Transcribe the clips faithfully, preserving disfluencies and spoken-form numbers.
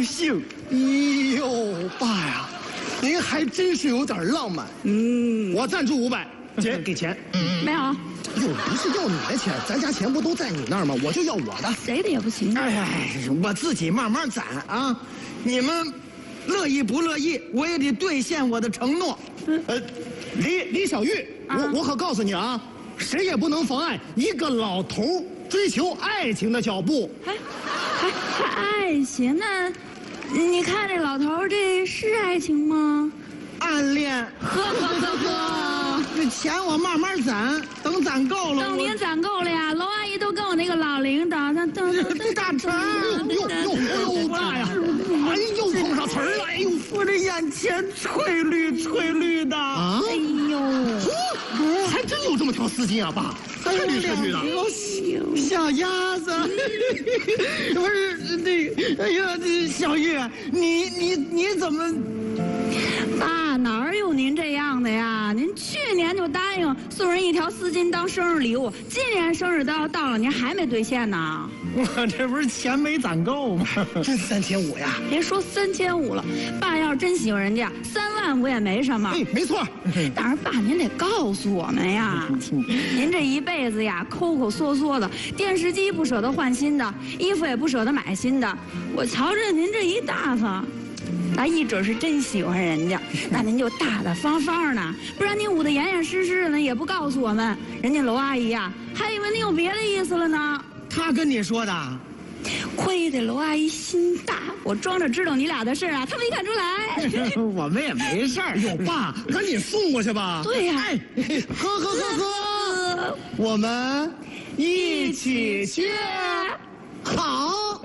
兴。 哎呦，爸呀，您还真是有点浪漫。 嗯， 我赞助五百，姐给钱。 没有， 又不是要你的钱，咱家钱不都在你那儿吗？我就要我的。 谁的也不行。 哎，我自己慢慢攒啊。你们乐意不乐意，我也得兑现我的承诺。 呃，李李小玉， 啊我我可告诉你啊，谁也不能妨碍一个老头儿追求爱情的脚步。 还还还爱情？那你看这老头儿，这是爱情吗？ 暗恋， 呵呵呵呵。 这钱我慢慢攒，等攒够了。 等您攒够了呀，楼阿姨都跟我那个老领导，那等等这大成， 呦呦呦，爸呀！哎，又碰上词儿了。哎呦， 我这眼前翠绿翠绿的啊！ 哎呦， 嚯，还真有这么条丝巾啊，爸！ 还有绿绿绿的。 条小鸭子，不是那，哎呀，这小玉，你你你怎么？ 爸哪儿有您这样的呀？您去年就答应送人一条丝巾当生日礼物，今年生日都要到了，您还没兑现呢。 我这不是钱没攒够吗？ 真三千五呀！ 别说三千五了，爸要是真喜欢人家，三万五也没什么。 哎，没错。 但是爸，您得告诉我们呀，您这一辈子呀，抠抠缩缩的，电视机不舍得换新的，衣服也不舍得买新的。我瞧着您这一大方，那一准是真喜欢人家，那您就大大方方的，不然您捂得严严实实的呢，也不告诉我们，人家娄阿姨呀，还以为您有别的意思了呢。 他跟你说的？ 亏得娄阿姨心大，我装着知道你俩的事啊，她没看出来。 我们也没事儿。 哟，爸，赶紧送过去吧。 对呀、 哎，喝喝喝喝，我们一起去。好。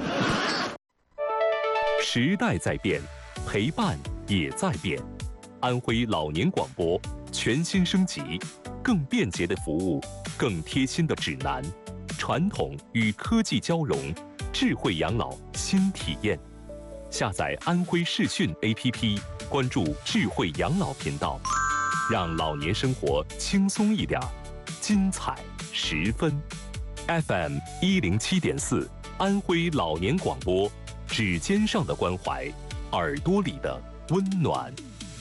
时代在变，陪伴也在变。安徽老年广播全新升级，更便捷的服务，更贴心的指南，传统与科技交融，智慧养老新体验。下载安徽视讯 A P P， 关注智慧养老频道，让老年生活轻松一点，精彩十分。F M 一零七点四，安徽老年广播，指尖上的关怀，耳朵里的温暖。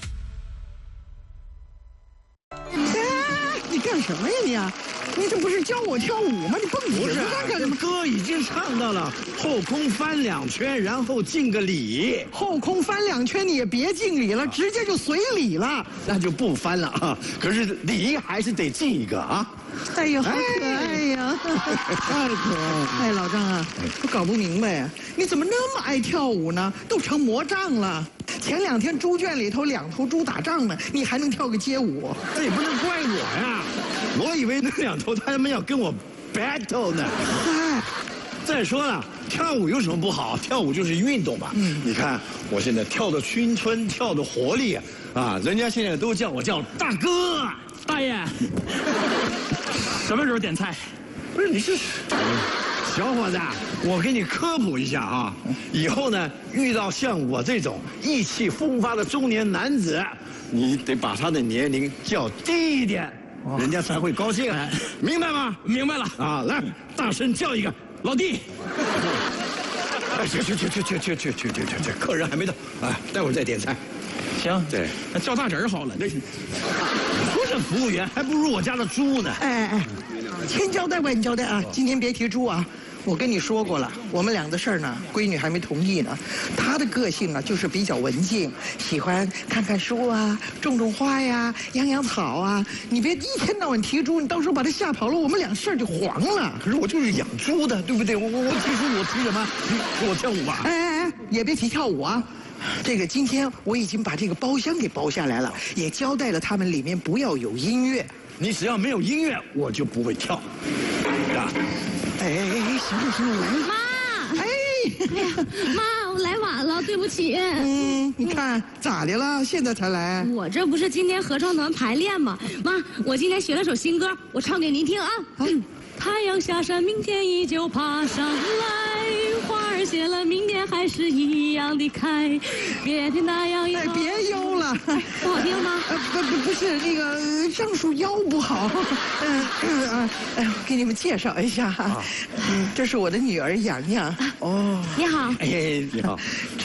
你干什么呀你啊？你这不是教我跳舞吗？你蹦不是， 干什么？ 歌已经唱到了后空翻两圈，然后敬个礼。 后空翻两圈你也别敬礼了，直接就随礼了。 那就不翻了啊！可是礼还是得敬一个啊！ 哎呀，好可爱呀！太可爱！哎，老张啊，我搞不明白呀，你怎么那么爱跳舞呢？都成魔杖了。前两天猪圈里头两头猪打仗呢，你还能跳个街舞？ 这也不能怪我呀，我以为那两头他们要跟我 battle 呢。 哎， 再说了，跳舞有什么不好？跳舞就是运动嘛。嗯，你看我现在跳的青春，跳的活力啊！啊，人家现在都叫我叫大哥。 大爷，什么时候点菜？ 不是你是小伙子，我给你科普一下啊，以后呢遇到像我这种意气风发的中年男子，你得把他的年龄叫低一点，人家才会高兴，明白吗？ 明白了啊，来，大声叫一个老弟。哎，去去去去去去去去去去去，客人还没到，哎，待会儿再点菜。 行， 对， 那叫大侄儿好了。那是， 说是服务员，还不如我家的猪呢。 哎哎，千交代万交代啊！今天别提猪啊！我跟你说过了，我们俩的事儿呢，闺女还没同意呢。她的个性啊，就是比较文静，喜欢看看书啊，种种花呀，养养草啊。你别一天到晚提猪，你到时候把她吓跑了，我们俩事儿就黄了。 可是我就是养猪的，对不对？我我我提出我提什么？给我跳舞吧！ 哎哎哎，也别提跳舞啊！这个今天我已经把这个包厢给包下来了，也交代了他们里面不要有音乐。 你只要没有音乐，我就不会跳。啊！ 哎哎哎，行了行了，来。 妈， 哎， 哎呀，妈，我来晚了，对不起。 嗯，你看咋的了？现在才来？ 我这不是今天合唱团排练吗？妈，我今天学了首新歌，我唱给您听啊。嗯，太阳下山，明天依旧爬上来，花儿谢了，明天还是一样的开。别听那样哎，别悠了， 不好听吗？ 呃，不不不是那个张叔腰不好。嗯嗯啊，哎，我给你们介绍一下哈，嗯，这是我的女儿洋洋。 哦， 你好。 哎，你好。